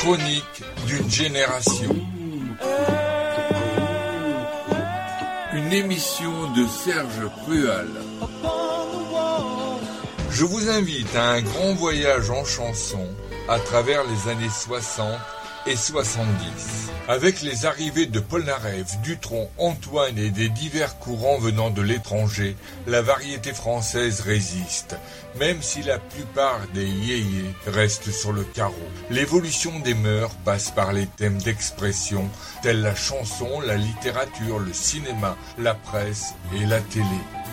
Chronique d'une génération. Une émission de Serge Crual. Je vous invite à un grand voyage en chanson à travers les années 60 et 70. Avec les arrivées de Polnareff, Dutronc, Antoine et des divers courants venant de l'étranger, la variété française résiste, même si la plupart des yéyés restent sur le carreau. L'évolution des mœurs passe par les thèmes d'expression, tels la chanson, la littérature, le cinéma, la presse et la télé.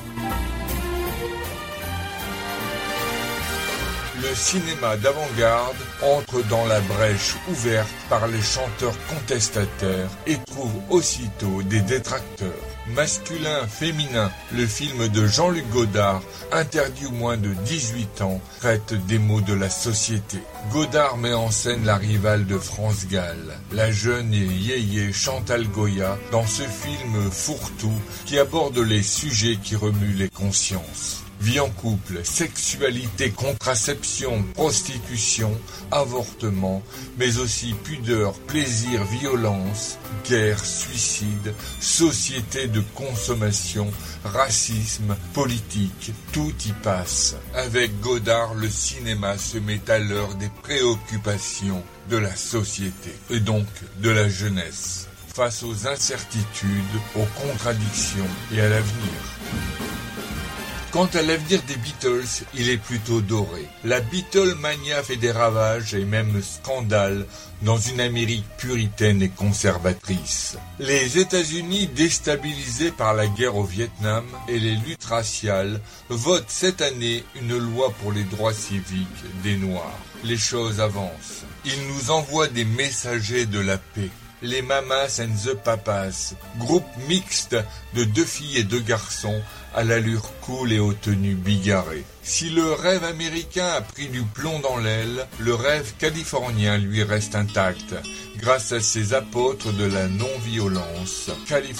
Le cinéma d'avant-garde entre dans la brèche ouverte par les chanteurs contestataires et trouve aussitôt des détracteurs. Masculin, féminin, le film de Jean-Luc Godard, interdit aux moins de 18 ans, traite des maux de la société. Godard met en scène la rivale de France Gall, la jeune et yéyé Chantal Goya, dans ce film fourre-tout qui aborde les sujets qui remuent les consciences. Vie en couple, sexualité, contraception, prostitution, avortement, mais aussi pudeur, plaisir, violence, guerre, suicide, société de consommation, racisme, politique, tout y passe. Avec Godard, le cinéma se met à l'heure des préoccupations de la société, et donc de la jeunesse, face aux incertitudes, aux contradictions et à l'avenir. Quant à l'avenir des Beatles, il est plutôt doré. La Beatlemania fait des ravages et même scandale dans une Amérique puritaine et conservatrice. Les États-Unis, déstabilisés par la guerre au Vietnam et les luttes raciales, votent cette année une loi pour les droits civiques des Noirs. Les choses avancent. Ils nous envoient des messagers de la paix. Les Mamas and the Papas, groupe mixte de 2 filles et 2 garçons à l'allure cool et aux tenues bigarrées. Si le rêve américain a pris du plomb dans l'aile, le rêve californien lui reste intact, grâce à ses apôtres de la non-violence, California.